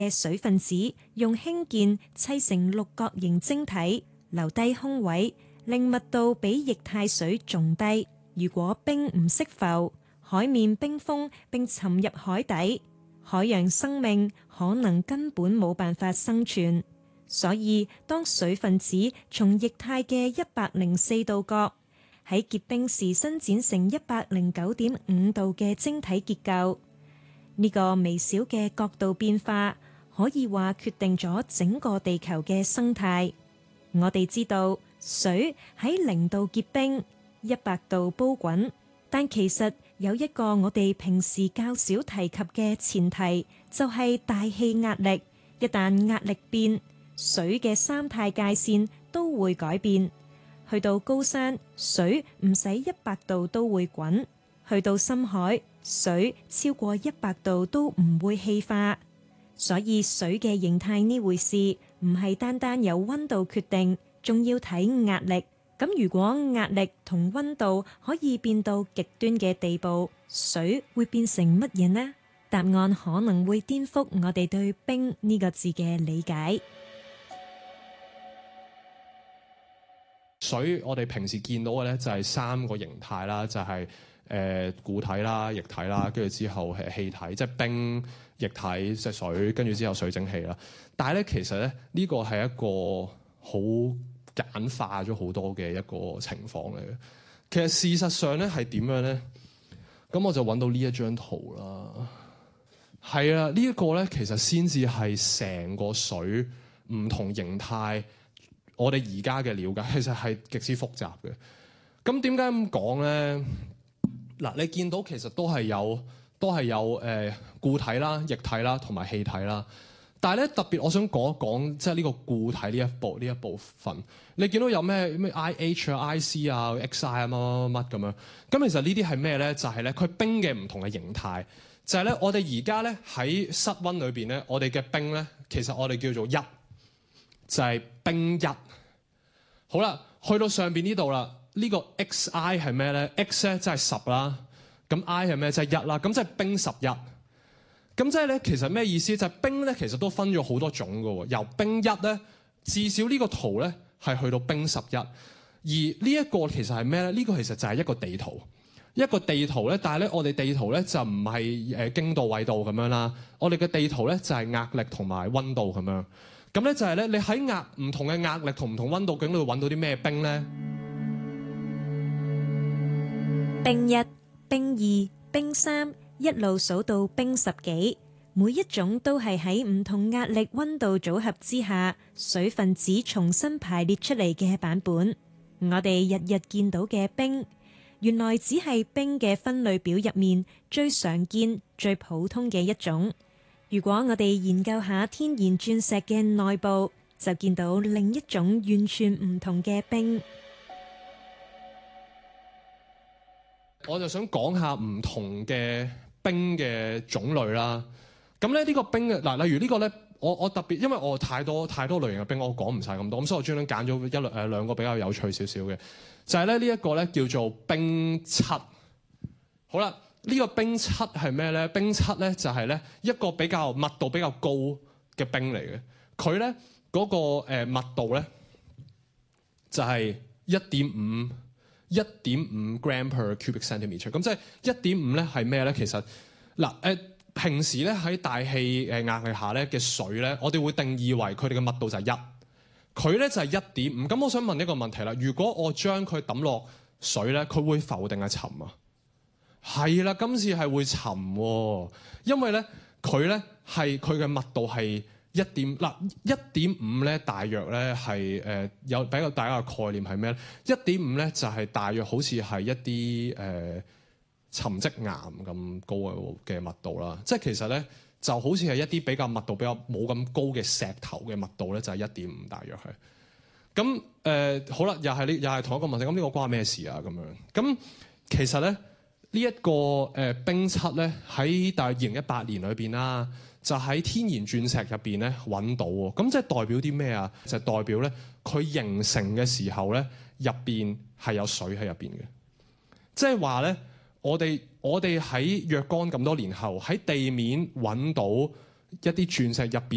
嘅水分子用氫鍵砌成六角形晶體，留低空位，令密度比液態水仲低。如果冰唔識浮，海面冰封並沉入海底，海洋生命可能根本冇辦法生存。所以當水分子從液態嘅104度角喺結冰時伸展成109.5度嘅晶體結構，呢個微小嘅角度變化可以話決定咗整個地球嘅生態。我哋知道水喺0度結冰、100度煲滾，但其實有一個我哋平時較少提及嘅前提，就係大氣壓力。一旦壓力變，水嘅三態界線都會改變。去到高山，水唔使100度都會滾；去到深海，水超過100度都唔會氣化。所以水嘅形態呢回事，唔係單單由溫度決定，仲要睇壓力。咁如果壓力同溫度可以變到極端嘅地步，水會變成乜嘢呢？答案可能會顛覆我哋對冰呢個字嘅理解。 水我哋平時見到嘅咧就係3個形態啦，就係固體啦、液體啦，跟住之後係氣體，即係冰、液體即係水，跟住之後水蒸氣啦。但係咧其實咧呢個係一個好簡化咗好多嘅一個情況嚟嘅。其實事實上咧係點樣咧？咁我就揾到呢一張圖啦。係啊，呢一個咧其實先至係成個水唔同形態，我哋而家嘅了解其實係極之複雜嘅。咁點解咁講咧？嗱，你見到其實都係有固體啦、液體啦同埋氣體啦。但係咧特別，我想講一講即係呢個固體呢一部分。你見到有咩 IH 啊、IC 啊、XI 啊乜乜乜咁樣。咁其實呢啲係咩咧？就係咧佢冰嘅唔同嘅形態。就係咧，我哋而家咧喺室溫裏邊咧，我哋嘅冰咧，其實我哋叫做1，就係冰1。好啦，去到上邊呢度啦，呢個 XI 係咩咧 ？X 咧即係10啦，咁 I 係咩？即係1啦，咁即係冰11。咁即係咧，其實咩意思？就係冰咧，其實都分咗好多種㗎喎。由冰1咧，至少呢個圖咧係去到冰11。而呢一個其實係咩咧？呢個其實就係一個地圖。一個地圖咧，但係咧，我哋地圖咧就唔係經度、緯度咁樣啦。我哋嘅地圖咧就係壓力同埋溫度咁樣。咁咧就係咧，你喺唔同嘅壓力同唔同溫度，究竟你會揾到啲咩冰咧？ 冰1、冰2、冰3，一路數到冰10幾，每一種都係喺唔同壓力溫度組合之下，水分子重新排列出嚟嘅版本。我哋日日見到嘅冰，原來只係冰嘅分類表入面最常見、最普通嘅一種。如果我哋研究下天然鑽石嘅內部，就見到另一種完全唔同嘅冰。 我就想講下唔同嘅冰嘅種類啦。咁咧呢個冰嘅嗱，例如呢個咧，我特別因為我太多類型嘅冰，我講唔晒咁多，咁所以我專登揀咗兩個比較有趣少少嘅。就係咧呢一個咧叫做冰7。好啦，呢個冰7係咩咧？冰7咧就係咧一個比較密度比較高嘅冰嚟嘅。佢咧嗰個密度咧就係1.5 gram per cubic centimetre。咁即係1.5咧係咩咧？其實嗱平時咧喺大氣壓力下咧嘅水咧，我哋會定義為佢哋嘅密度就係1。佢咧就係1.5。咁我想問一個問題啦，如果我將佢抌落水咧，佢會浮定係沉啊？係啦，今次係會沉喎，因為咧佢咧係佢嘅密度係1.5咧，大約咧係有比較大家嘅概念係咩咧？1.5咧就係大約好似係一啲沉積岩咁高嘅密度啦。即係其實咧就好似係一啲比較密度比較冇咁高嘅石頭嘅密度咧，就係1.5大約係。咁好啦，又係同一個問題。咁呢個關咩事啊？咁樣咁其實咧呢一個冰7咧喺大約2018年裏邊啦，就喺天然鑽石入邊咧揾到喎。咁即係代表啲咩啊？就係代表咧佢形成嘅時候咧入邊係有水喺入邊嘅。即係話咧，我哋喺若干咁多年後喺地面揾到一啲鑽石入邊。